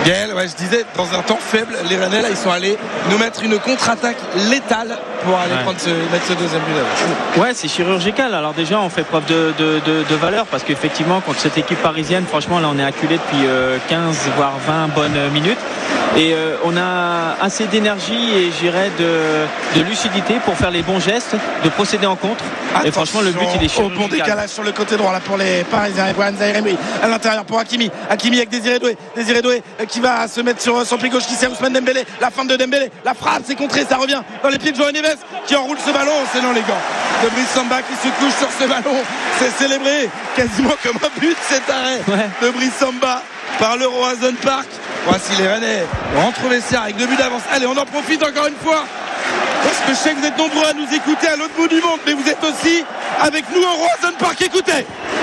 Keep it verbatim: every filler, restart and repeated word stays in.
Gaël, ouais, je disais, dans un temps faible, les Rennais, là, ils sont allés nous mettre une contre-attaque létale pour aller ouais. prendre ce, mettre ce deuxième but d'avance. Ouais, c'est chirurgical. Alors déjà, on fait preuve de, de, de, de valeur parce qu'effectivement, contre cette équipe parisienne, franchement, là, on est acculé depuis euh, quinze voire vingt bonnes minutes. Et euh, on a assez d'énergie et j'irais de, de lucidité pour faire les bons gestes, de procéder en contre. Attention, et franchement, le but, il est chirurgical. Au bon décalage sur le côté droit là pour les Parisiens. Et Boyan Zaïre-Emery à l'intérieur pour Hakimi. Hakimi avec Désiré Doué. Désiré Doué qui va se mettre sur son pied gauche, qui sert Ousmane Dembélé. La fin de Dembélé. La frappe, c'est contré, ça revient dans les pieds de João Neves qui enroule ce ballon. C'est dans les gants de Brice Samba qui se couche sur ce ballon. C'est célébré quasiment comme un but cet arrêt ouais. de Brice Samba par le Roazhon Park. Voici les Rennais rentrent au vestiaire avec deux buts d'avance. Allez, on en profite encore une fois parce que je sais que vous êtes nombreux à nous écouter à l'autre bout du monde, mais vous êtes aussi avec nous au Roazhon Park. Écoutez.